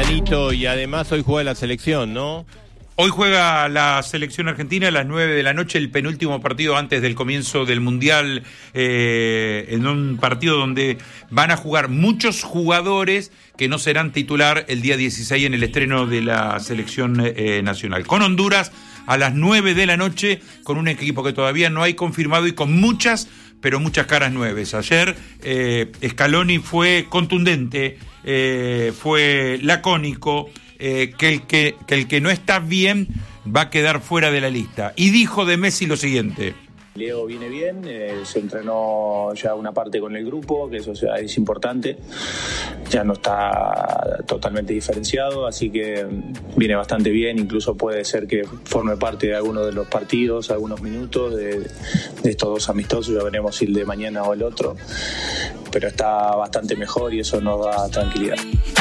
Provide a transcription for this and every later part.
Danito, y además hoy juega la selección, ¿no? Hoy juega la selección argentina a las 9 de la noche, el penúltimo partido antes del comienzo del Mundial, en un partido donde van a jugar muchos jugadores que no serán titular el día 16 en el estreno de la selección nacional. Con Honduras a las 9 de la noche, con un equipo que todavía no hay confirmado y con muchas caras nuevas. Ayer Scaloni fue contundente, fue lacónico, que el que no está bien va a quedar fuera de la lista. Y dijo de Messi lo siguiente: Leo viene bien, se entrenó ya una parte con el grupo, que eso es importante, ya no está totalmente diferenciado, así que viene bastante bien, incluso puede ser que forme parte de alguno de los partidos, algunos minutos de estos dos amistosos, ya veremos si el de mañana o el otro, pero está bastante mejor y eso nos da tranquilidad.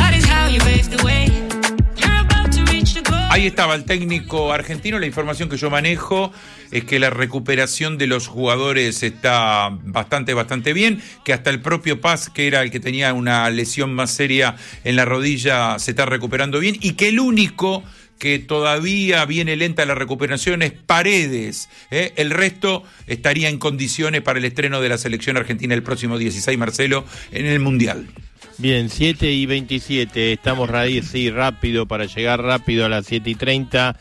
Ahí estaba el técnico argentino. La información que yo manejo es que la recuperación de los jugadores está bastante bien, que hasta el propio Paz, que era el que tenía una lesión más seria en la rodilla, se está recuperando bien, y que el único que todavía viene lenta la recuperación es Paredes, El resto estaría en condiciones para el estreno de la selección argentina el próximo 16, Marcelo, en el Mundial. Bien, 7:27, estamos rápido para llegar rápido a las 7:30.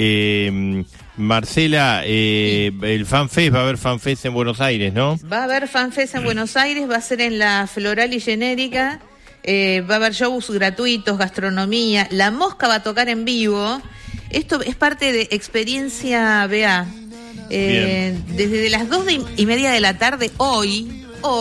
Marcela, el FanFest, va a haber FanFest en Buenos Aires, ¿no? Va a haber FanFest en Buenos Aires, va a ser en la Floral y Genérica, va a haber shows gratuitos, gastronomía, La Mosca va a tocar en vivo. Esto es parte de Experiencia BA. Desde las 2:30 de la tarde, hoy,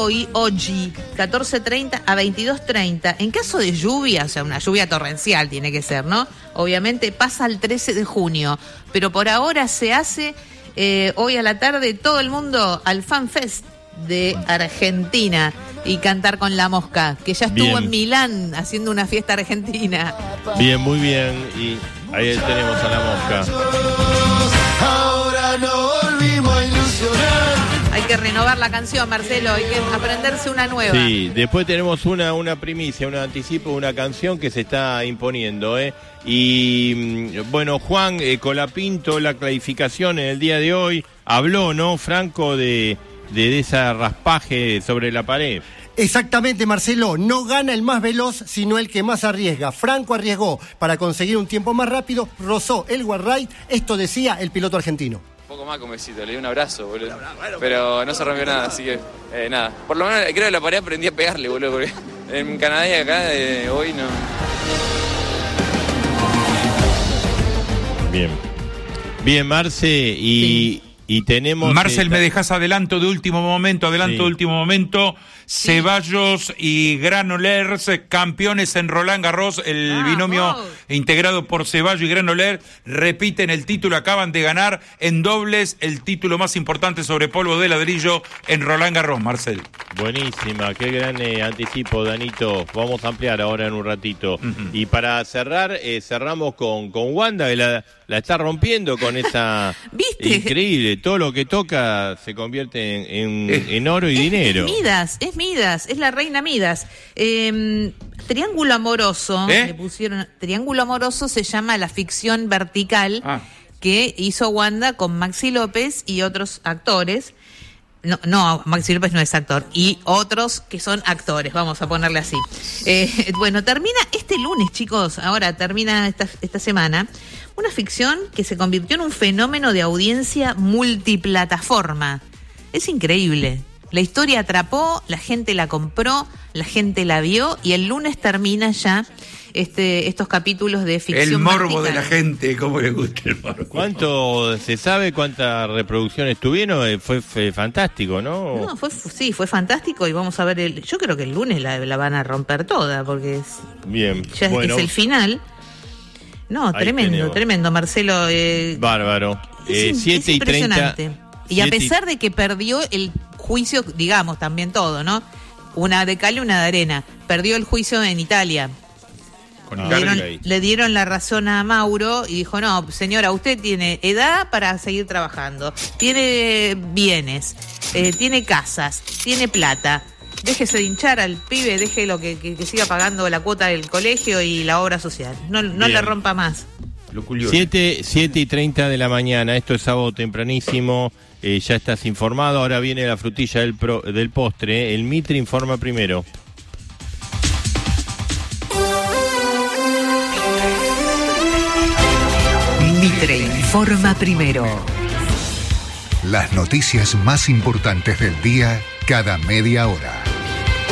14:30 a 22:30. En caso de lluvia, o sea, una lluvia torrencial tiene que ser, ¿no? Obviamente pasa el 13 de junio, pero por ahora se hace hoy a la tarde todo el mundo al FanFest de Argentina y cantar con La Mosca, que ya estuvo en Milán haciendo una fiesta argentina. Bien, muy bien, y ahí tenemos a La Mosca. Ahora no volvimos a ilusionar. Hay que renovar la canción, Marcelo, hay que aprenderse una nueva. Sí, después tenemos una primicia, un anticipo, una canción que se está imponiendo, Y bueno, Juan Colapinto, la clasificación en el día de hoy, habló, ¿no, Franco, de ese raspaje sobre la pared? Exactamente, Marcelo, no gana el más veloz, sino el que más arriesga. Franco arriesgó para conseguir un tiempo más rápido, rozó el guardrail, esto decía el piloto argentino. Un poco más con besito, le di un abrazo, boludo. Pero no se rompió nada, así que nada. Por lo menos creo que la pared aprendí a pegarle, boludo, porque en Canadá y acá hoy no. Bien, Marce, y tenemos... Marcel, me dejas adelanto de último momento. Ceballos y Granollers, campeones en Roland Garros, el binomio integrado por Ceballos y Granollers, repiten el título, acaban de ganar en dobles el título más importante sobre polvo de ladrillo en Roland Garros, Marcel. Buenísima, qué gran anticipo, Danito. Vamos a ampliar ahora en un ratito. Y para cerrar, cerramos con Wanda, que la está rompiendo con esa... ¿Viste? Increíble, todo lo que toca se convierte en oro y dinero. Es Midas, es la reina Midas. Triángulo amoroso, le pusieron. Triángulo amoroso se llama la ficción vertical que hizo Wanda con Maxi López y otros actores. No, Maxi López no es actor. Y otros que son actores, vamos a ponerle así. Bueno, termina este lunes, chicos. Ahora termina esta semana. Una ficción que se convirtió en un fenómeno de audiencia multiplataforma. Es increíble. La historia atrapó, la gente la compró, la gente la vio y el lunes termina ya estos capítulos de ficción. El morbo vertical. de la gente, cómo le gusta el morbo. ¿Cuánto se sabe cuántas reproducciones tuvieron? Fue fantástico, ¿no? No, fue fantástico y vamos a ver, yo creo que el lunes la van a romper toda porque es el final. No, tremendo, Marcelo. Bárbaro. 7:30. Y a pesar de que perdió el juicio, digamos, también todo, ¿no? Una de cal y una de arena. Perdió el juicio en Italia. Le dieron la razón a Mauro y dijo, no, señora, usted tiene edad para seguir trabajando. Tiene bienes, tiene casas, tiene plata. déjese de hinchar al pibe, déjelo que siga pagando la cuota del colegio y la obra social. No le rompa más. 7:30 de la mañana, esto es sábado tempranísimo, ya estás informado, ahora viene la frutilla del postre, el Mitre informa primero. Mitre informa primero. Las noticias más importantes del día cada media hora.